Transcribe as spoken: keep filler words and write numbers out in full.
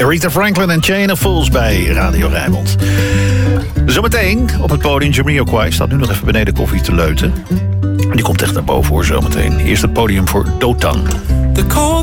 Aretha Franklin en Chain of Fools bij Radio Rijnmond. Zometeen op het podium Jamiroquai. Staat nu nog even beneden koffie te leuten. Die komt echt naar boven hoor, zometeen. Eerst het podium voor Dotan. The cold